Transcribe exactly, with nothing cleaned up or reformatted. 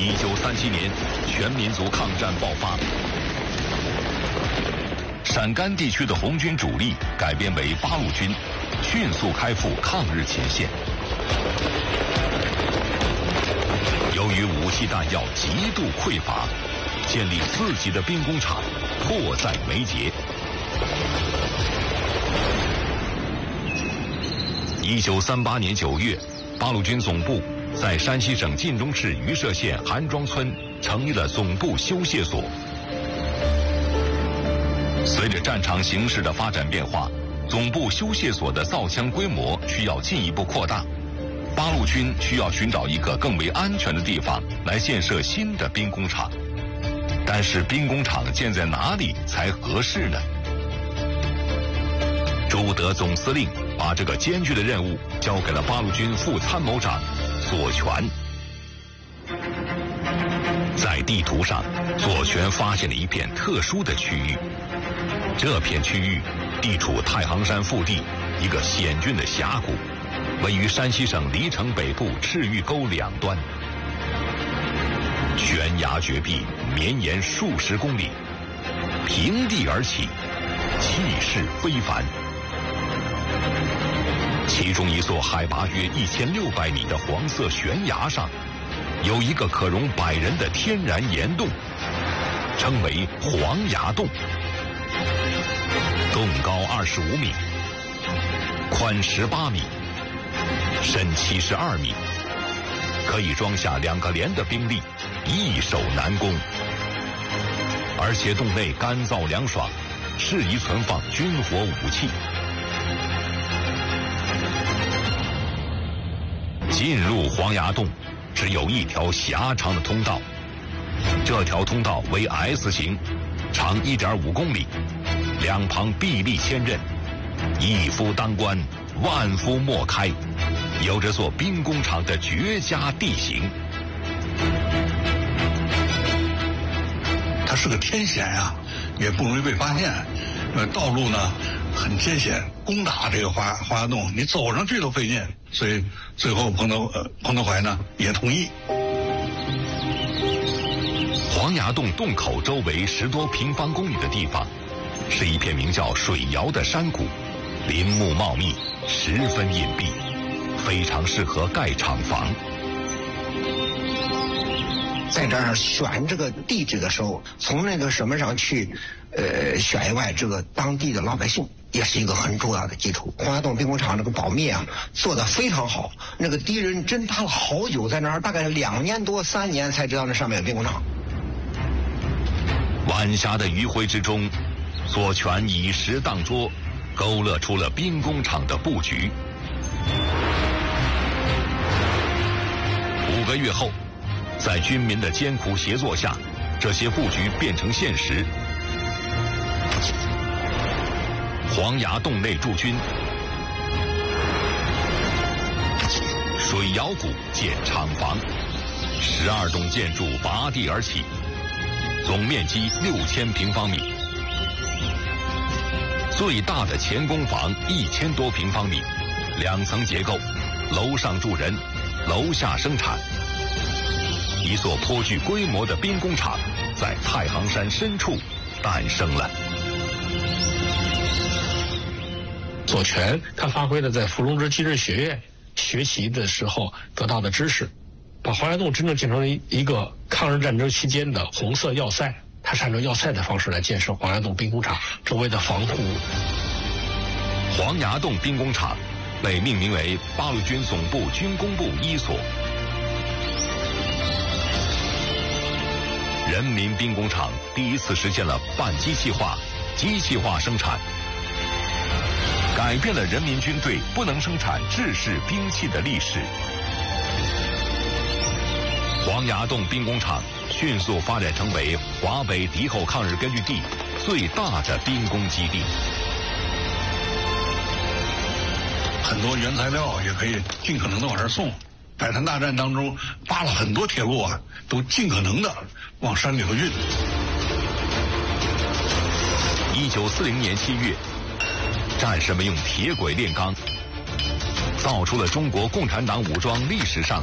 一九三七年，全民族抗战爆发，陕甘地区的红军主力改编为八路军，迅速开赴抗日前线。由于武器弹药极度匮乏，建立自己的兵工厂迫在眉睫。一九三八年九月，八路军总部在山西省晋中市榆社县韩庄村成立了总部修械所。随着战场形势的发展变化，总部修械所的造枪规模需要进一步扩大。八路军需要寻找一个更为安全的地方来建设新的兵工厂，但是兵工厂建在哪里才合适呢？朱德总司令把这个艰巨的任务交给了八路军副参谋长左权。在地图上，左权发现了一片特殊的区域，这片区域地处太行山腹地一个险峻的峡谷，位于山西省黎城北部赤玉沟两端，悬崖绝壁绵延数十公里，平地而起，气势非凡。其中一座海拔约一千六百米的黄色悬崖上，有一个可容百人的天然岩洞，称为黄崖洞。洞高二十五米，宽十八米，深七十二米，可以装下两个连的兵力，易守难攻。而且洞内干燥凉爽，适宜存放军火武器。进入黄崖洞只有一条狭长的通道，这条通道为 S 型，长 一点五公里，两旁壁立千仞，一夫当关，万夫莫开，有着做兵工厂的绝佳地形。 它是个天险呀，也不容易被发现。呃，道路呢很艰险，攻打这个黄黄崖洞，你走上去都费劲。所以最后彭德呃彭德怀呢也同意。 黄崖洞洞口周围十多平方公里的地方，是一片名叫水窑的山谷，林木茂密，十分隐蔽，非常适合盖厂房。 在这儿选这个地址的时候，从那个什么上去，呃，选以外，这个当地的老百姓也是一个很重要的基础。黄崖洞兵工厂这个保密啊，做得非常好。那个敌人侦察了好久，在那儿大概两年多、三年才知道那上面有兵工厂。 晚霞的余晖之中，左权以实当桌，勾勒出了兵工厂的布局。五个月后，在军民的艰苦协作下，这些布局变成现实。黄崖洞内驻军，水窑谷建厂房，十二栋建筑拔地而起，总面积六千平方米。最大的前工房一千多平方米，两层结构，楼上住人，楼下生产。一座颇具规模的兵工厂在太行山深处诞生了。 左权他发挥了在伏龙芝机械学院学习的时候得到的知识，把黄崖洞真正建成一个抗日战争期间的红色要塞。他是按照要塞的方式来建设黄崖洞兵工厂周围的防护。 黄崖洞兵工厂被命名为八路军总部军工部一所。人民兵工厂第一次实现了半机器化、机器化生产，改变了人民军队不能生产制式兵器的历史。黄崖洞兵工厂迅速发展成为华北敌后抗日根据地最大的兵工基地。 很多原材料也可以尽可能的往这儿送。百团大战当中挖了很多铁路啊，都尽可能的往山里头运。 一九四零年七月，战士们用铁轨炼钢，造出了中国共产党武装历史上